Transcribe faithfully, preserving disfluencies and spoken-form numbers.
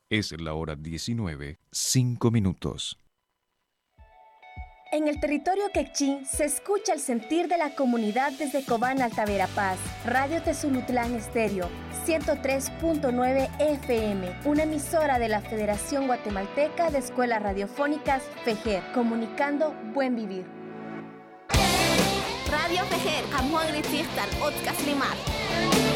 Es la hora diecinueve, cinco minutos. En el territorio quechí se escucha el sentir de la comunidad desde Cobán, Alta Verapaz. Radio Tezulutlán Estéreo, ciento tres punto nueve F M, una emisora de la Federación Guatemalteca de Escuelas Radiofónicas, FEGER, comunicando buen vivir. Radio FEGER, Hamhuan Ritzistan, Otkas Limar.